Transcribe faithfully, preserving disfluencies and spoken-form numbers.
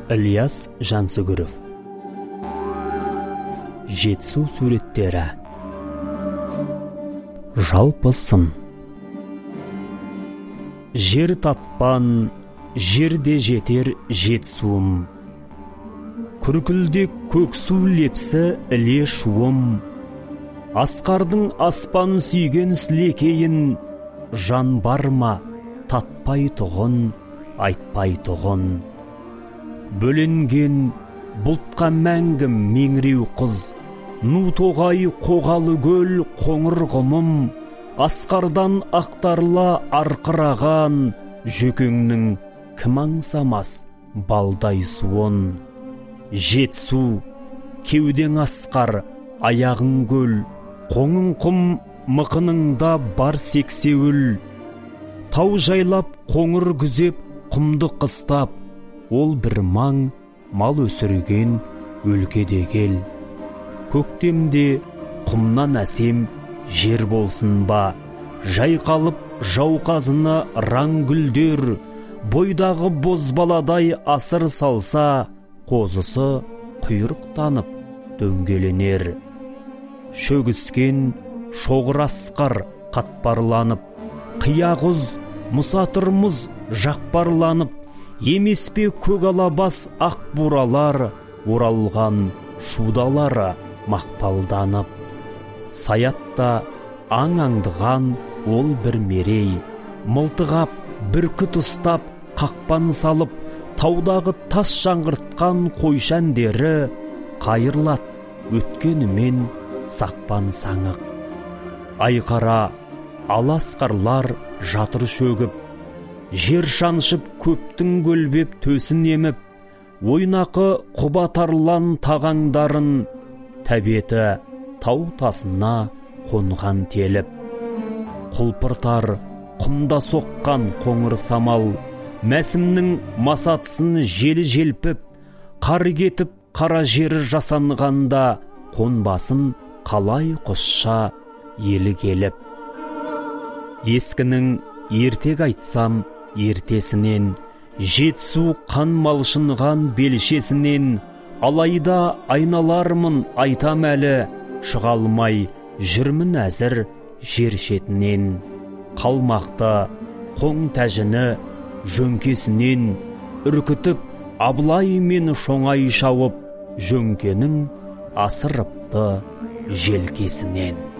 Ильяс Жансүгіров. Жетісу суреттері. Жалпы сын. Жер таппан, жерде жетер жетісуым. Күркілдек көксу лепсі іле шуым. Асқардың аспан сүйген сілекейін, жан барма, татпай тұғын, айтпай тұғын. Бөленген бұлтқа мәңгім меңіреу қыз, ну тоғай қоғалы көл қоңыр ғымым, асқардан ақтарла арқыраған, жөкеңнің кім аңсамас балдай суын. Жетісу, кеудең асқар, аяғың көл, қоңың құм, мықыныңда бар сексеуіл. Тау жайлап қоңыр күзеп, құмды қыстап, ол бір маң, мал өсірген өлкеде кел. Көктемде құмнан әсем жер болсын ба, жайқалып жауқазына раң гүлдер, бойдағы бозбаладай асыр салса, қозысы құйрықтанып дөңгеленер. Шөгіскен шоғыр асқар қатпарланып, қиягұз мұсатырмыз жақпарланып, емеспе көк алабас ақ буралар, оралған шудалары мақпалданып. Саятта аң аңдыған ол бір мерей, мылтығап бүркіт ұстап қақпан салып, таудағы тас жаңғыртқан қойшандері қайырлат өткенімен сақпан саңық. Айқара аласқарлар жатыр шөгіп, жер шаншып көптің көлбеп төсін еміп, ойнақы құбатарлан тағаңдарын, тәбеті тау тасына қонған теліп. Құлпыртар құмда соққан қоңыр самал, мәсімнің масатысын желі желпіп, қар кетіп қара жері жасанғанда, қонбасын қалай құсша елі келіп. Ескінің ертек айтсам ертесінен, жетісу қан малшынған белшесінен, алайда айналармын айтам әлі, шығалмай жүрмін әзір жер шетінен. Қалмақты қоң тәжіні жөңкесінен, үркітіп Абылай мен шоңай шауып, жөңкенің асырыпты желкесінен.